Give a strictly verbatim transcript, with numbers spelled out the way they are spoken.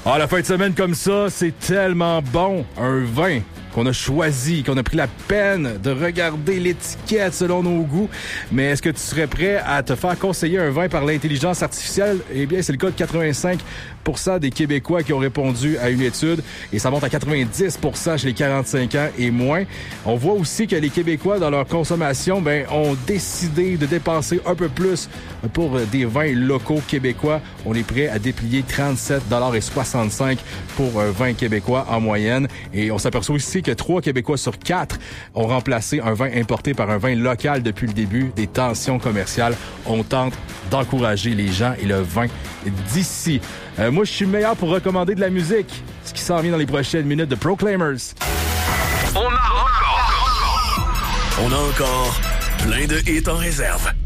Ah, la fin de semaine comme ça, c'est tellement bon. Un vin qu'on a choisi, qu'on a pris la peine de regarder l'étiquette selon nos goûts. Mais est-ce que tu serais prêt à te faire conseiller un vin par l'intelligence artificielle? Eh bien, c'est le cas de quatre-vingt-cinq pour cent des Québécois qui ont répondu à une étude et ça monte à quatre-vingt-dix pour cent chez les quarante-cinq ans et moins. On voit aussi que les Québécois, dans leur consommation, ben, ont décidé de dépenser un peu plus pour des vins locaux québécois. On est prêt à déplier trente-sept dollars soixante-cinq pour un vin québécois en moyenne. Et on s'aperçoit aussi que trois Québécois sur quatre ont remplacé un vin importé par un vin local depuis le début des tensions commerciales. On tente d'encourager les gens et le vin d'ici. Euh, moi, je suis le meilleur pour recommander de la musique. Ce qui s'en vient dans les prochaines minutes de Proclaimers. On a encore... On a encore plein de hits en réserve.